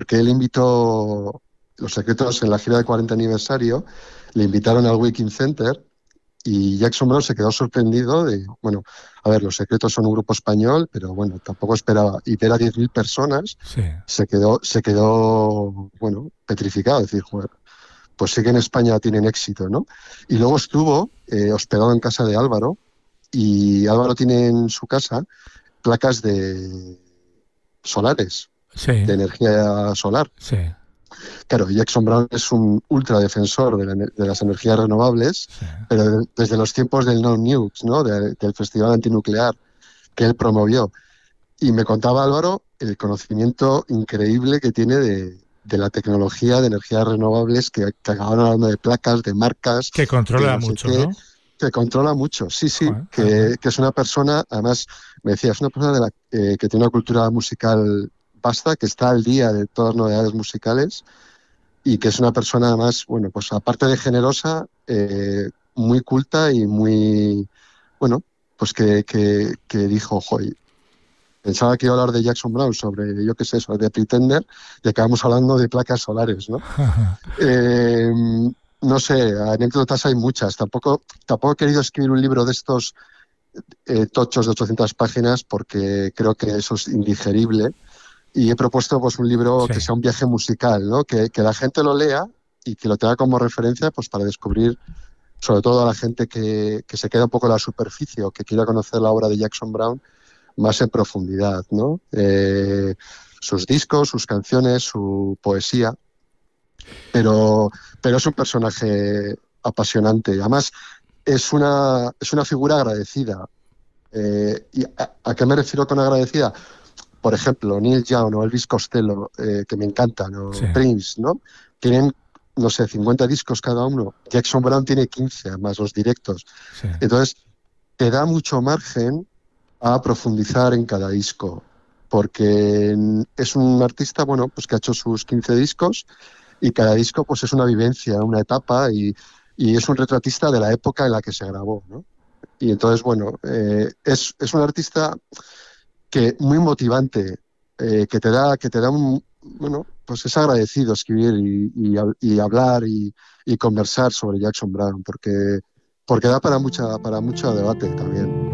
porque él invitó Los Secretos en la gira de 40 aniversario, le invitaron al Waking Center y Jackson Browne se quedó sorprendido de, bueno, a ver, Los Secretos son un grupo español, pero bueno, tampoco esperaba, y ver a 10.000 personas, Sí. se quedó, bueno, petrificado, es decir, joder, pues sí que en España tienen éxito, ¿no? Y luego estuvo hospedado en casa de Álvaro, y Álvaro tiene en su casa placas de solares, Sí. de energía solar. Sí. Claro, Jackson Browne es un ultradefensor de las energías renovables, Sí. pero desde los tiempos del No Nukes, ¿no? Del Festival Antinuclear que él promovió. Y me contaba Álvaro el conocimiento increíble que tiene de la tecnología de energías renovables, que acabaron hablando de placas, de marcas, Que de controla no sé mucho, qué, ¿no? que controla mucho. Sí, sí, Joder, anda. que es una persona, además, me decía, es una persona que tiene una cultura musical vasta, que está al día de todas las novedades musicales y que es una persona además, bueno, pues aparte de generosa, muy culta y muy, bueno, pues que dijo, joy, pensaba que iba a hablar de Jackson Browne sobre, yo qué sé, sobre The Pretender, y acabamos hablando de placas solares, ¿no? Eh, no sé, anécdotas hay muchas. Tampoco he querido escribir un libro de estos tochos de 800 páginas porque creo que eso es indigerible y he propuesto pues un libro Sí. que sea un viaje musical, ¿no? Que la gente lo lea y que lo tenga como referencia pues para descubrir, sobre todo a la gente que se queda un poco en la superficie o que quiera conocer la obra de Jackson Browne más en profundidad, ¿no? Sus discos, sus canciones, su poesía, pero, pero es un personaje apasionante. Además, es una figura agradecida. ¿Y a qué me refiero con agradecida? Por ejemplo, Neil Young o Elvis Costello, que me encantan, Sí. o Prince, ¿no? Tienen, no sé, 50 discos cada uno. Jackson Browne tiene 15, más los directos. Sí. Entonces, te da mucho margen a profundizar en cada disco, porque es un artista, bueno, pues que ha hecho sus 15 discos y cada disco pues es una vivencia, una etapa y es un retratista de la época en la que se grabó, ¿no? Y entonces, bueno, es un artista que muy motivante, que te da un, bueno, pues es agradecido escribir y hablar y conversar sobre Jackson Browne, porque da para mucho debate también.